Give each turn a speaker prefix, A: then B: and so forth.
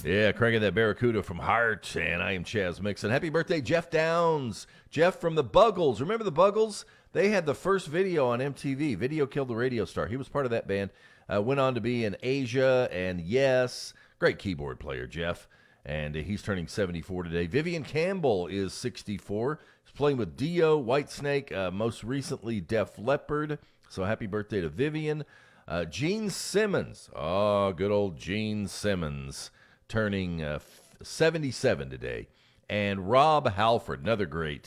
A: Yeah, cranking that Barracuda from Heart, and I am Chaz Mixon. Happy birthday, Jeff Downs. Jeff from the Buggles. Remember the Buggles? They had the first video on MTV. Video Killed the Radio Star. He was part of that band. Went on to be in Asia and Yes. Great keyboard player, Jeff. And he's turning 74 today. Vivian Campbell is 64. He's playing with Dio, Whitesnake, most recently Def Leppard. So happy birthday to Vivian. Gene Simmons. Oh, good old Gene Simmons. Turning 77 today. And Rob Halford, another great